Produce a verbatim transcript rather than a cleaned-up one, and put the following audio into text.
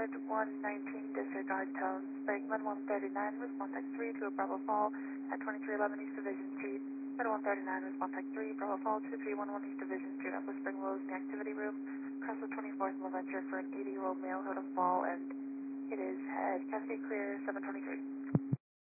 Med one nineteen, disregard tones. Springman one thirty-nine, response type three to a Bravo Fall at twenty-three eleven East Division Street. Med one thirty-nine, response type three, Bravo Fall two three one one East Division Street, up with Spring Willows in the activity room. Cross the twenty-fourth Leventure for an eighty-year-old male who had a fall, and it is head Cascade Clear seven twenty-three.